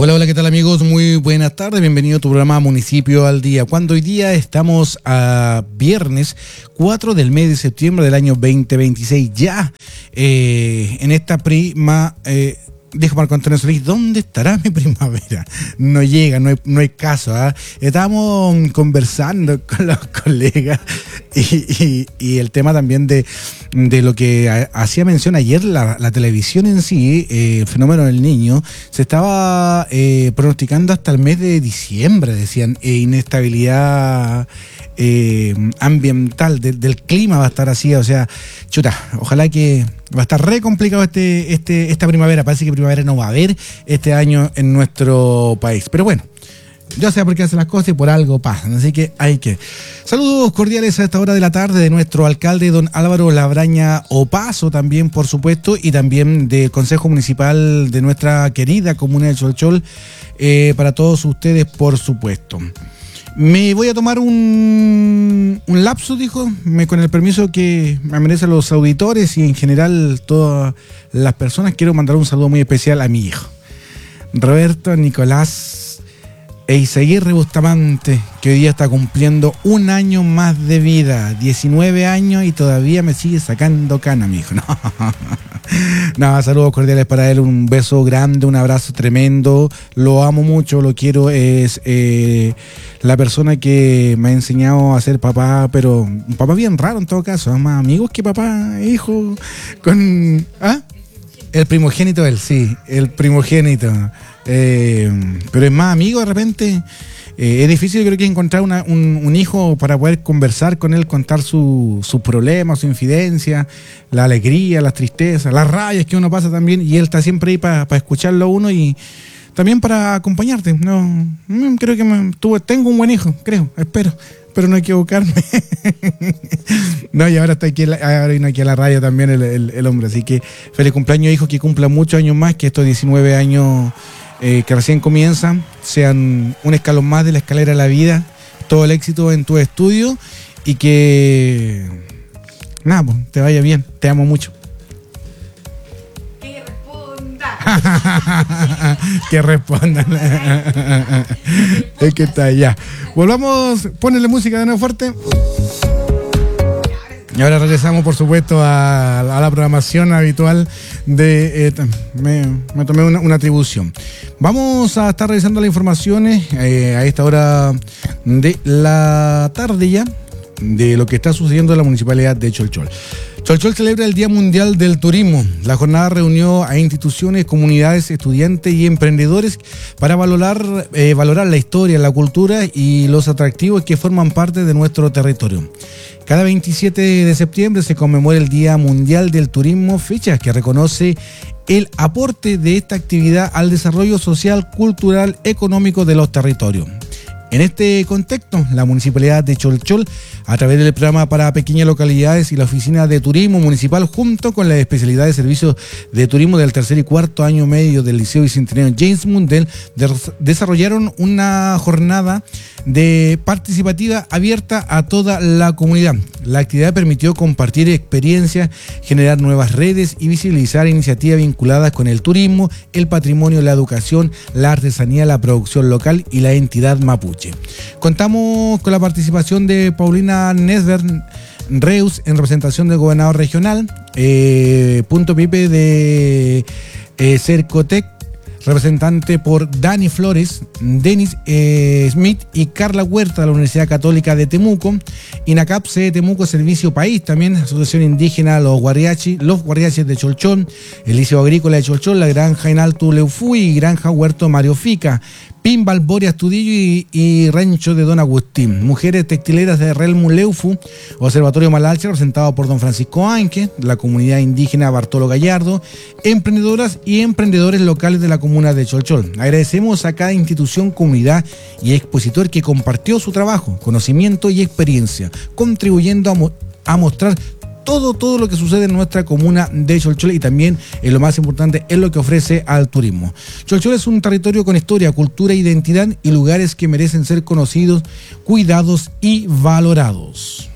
Hola, hola, ¿qué tal amigos? Muy buenas tardes, bienvenido a tu programa Municipio al Día. Cuando hoy día estamos a viernes 4 del mes de septiembre del año 2026, ya en esta dijo Marco Antonio Solís, ¿dónde estará mi primavera? No llega, no hay caso. Estábamos conversando con los colegas y el tema también de lo que hacía mención ayer la televisión en sí, el fenómeno del Niño, se estaba pronosticando hasta el mes de diciembre, decían, inestabilidad ambiental, del clima va a estar así, o sea, chuta, ojalá que va a estar re complicado esta primavera. Parece que primavera no va a haber este año en nuestro país. Pero bueno, ya sé por qué hacen las cosas y por algo pasan. Así que hay que. Saludos cordiales a esta hora de la tarde de nuestro alcalde, don Álvaro Labraña Opazo, también, por supuesto, y también del Consejo Municipal de nuestra querida comuna de Cholchol, para todos ustedes, por supuesto. Me voy a tomar un lapso, dijo, con el permiso que me merecen los auditores y en general todas las personas. Quiero mandar un saludo muy especial a mi hijo, Roberto Nicolás Eizaguirre Bustamante, que hoy día está cumpliendo un año más de vida, 19 años y todavía me sigue sacando cana, mi hijo. No, saludos cordiales para él, un beso grande, un abrazo tremendo, lo amo mucho, lo quiero, es la persona que me ha enseñado a ser papá, pero un papá bien raro en todo caso, más amigos que papá, hijo, el primogénito él, sí, el primogénito, pero es más amigo de repente. Es difícil, creo que encontrar un hijo para poder conversar con él, contar sus problemas, su infidencia, la alegría, las tristezas, las rabias que uno pasa también, y él está siempre ahí para escucharlo a uno y también para acompañarte. No, creo que tengo un buen hijo, espero no equivocarme. No, y ahora vino aquí a la radio también el hombre, así que feliz cumpleaños, hijo, que cumpla muchos años más, que estos 19 años que recién comienzan sean un escalón más de la escalera de la vida, todo el éxito en tu estudio y que te vaya bien, te amo mucho. Que responda. Que respondan. Es que está ya. Volvamos, ponele música de nuevo fuerte. Y ahora regresamos, por supuesto, a la programación habitual de... me tomé una atribución. Vamos a estar revisando las informaciones a esta hora de la tarde ya, de lo que está sucediendo en la Municipalidad de Cholchol. Cholchol celebra el Día Mundial del Turismo. La jornada reunió a instituciones, comunidades, estudiantes y emprendedores para valorar la historia, la cultura y los atractivos que forman parte de nuestro territorio. Cada 27 de septiembre se conmemora el Día Mundial del Turismo, fecha que reconoce el aporte de esta actividad al desarrollo social, cultural, económico de los territorios. En este contexto, la Municipalidad de Cholchol, a través del programa para pequeñas localidades y la Oficina de Turismo Municipal, junto con la especialidad de servicios de turismo del tercer y cuarto año medio del Liceo Bicentenario James Mundell, desarrollaron una jornada participativa abierta a toda la comunidad. La actividad permitió compartir experiencias, generar nuevas redes y visibilizar iniciativas vinculadas con el turismo, el patrimonio, la educación, la artesanía, la producción local y la entidad mapuche. Contamos con la participación de Paulina Nesber Reus en representación del gobernador regional, Punto Pipe de Cercotec, representante por Dani Flores, Denis Smith y Carla Huerta de la Universidad Católica de Temuco, INACAP de Temuco, Servicio País, también Asociación Indígena Los Guariachis de Cholchol, el Liceo Agrícola de Cholchol, la Granja Enaltu Leufu y Granja Huerto Mario Fica, Pimbal, Boria, Astudillo y Rancho de Don Agustín. Mujeres textileras de Relmu Leufu, Observatorio Malalche, representado por don Francisco Anque, la comunidad indígena Bartolo Gallardo, emprendedoras y emprendedores locales de la comuna de Cholchol. Agradecemos a cada institución, comunidad y expositor que compartió su trabajo, conocimiento y experiencia, contribuyendo a mostrar todo lo que sucede en nuestra comuna de Cholchol y también, lo más importante, es lo que ofrece al turismo. Cholchol es un territorio con historia, cultura, identidad y lugares que merecen ser conocidos, cuidados y valorados.